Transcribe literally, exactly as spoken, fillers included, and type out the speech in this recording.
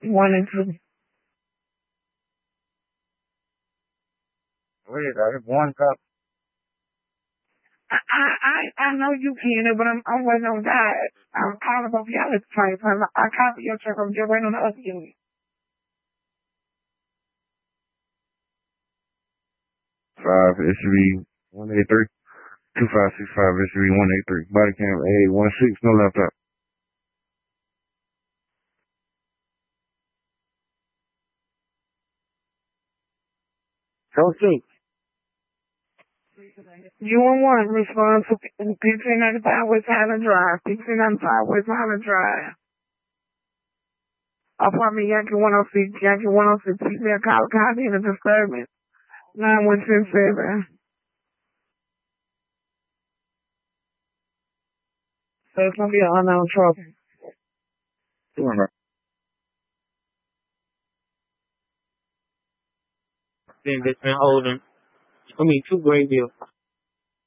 One and two. Wait, I have one cup. I, I, I I know you can, but I'm, I'm waiting on God. I'm calling both y'all at the same time. I called your truck. I'm just waiting on the other unit. Five S V one eight three. Two five six five S V one eight three. Body cam A one six, no laptop. Go see. You and one respond to fifteen ninety-five West Highland Drive. fifteen ninety-five West Highland Drive. Apartment Yankee one oh six, Yankee one oh six. Keep me a call, call in a disturbance. nine one two seven. So it's going to be an unknown trouble. Doing Then this been holding. I mean, two great deals.